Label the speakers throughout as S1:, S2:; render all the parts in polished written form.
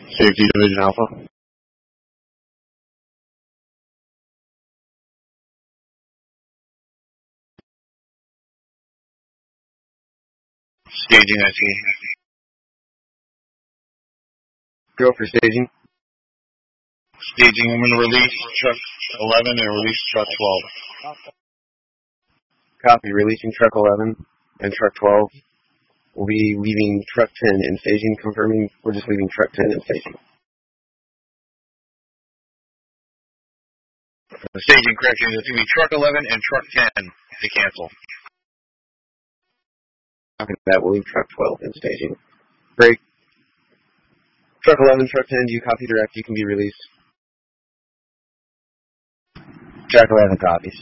S1: Safety Division Alpha. Staging, I see. Go for staging. Staging, I'm going to release truck 11 and release truck 12. Copy, releasing truck 11 and truck 12. We'll be leaving truck 10 in staging, confirming we're just leaving truck 10 in staging. The staging correction is going to be truck 11 and truck 10 to cancel. After that, we'll leave truck 12 in staging. Break. Truck 11, truck 10, do you copy direct? You can be released. Truck 11 copies.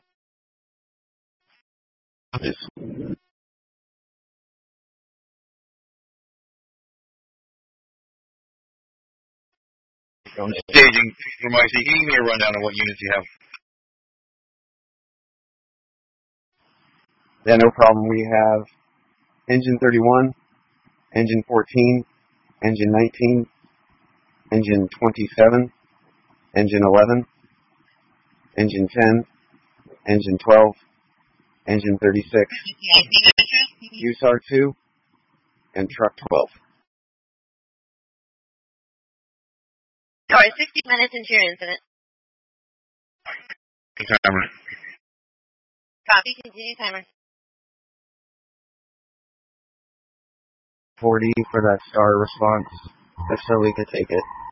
S1: Staging from IC. Can you give me a rundown of what units you have? Yeah, no problem. We have engine 31, engine 14, engine 19, engine 27, engine 11, engine 10, engine 12, engine 36, USAR 2, and truck 12.
S2: Alright, 60 minutes into your incident.
S1: Timer.
S2: Copy, continue timer.
S3: 40 for that star response, just so we could take it.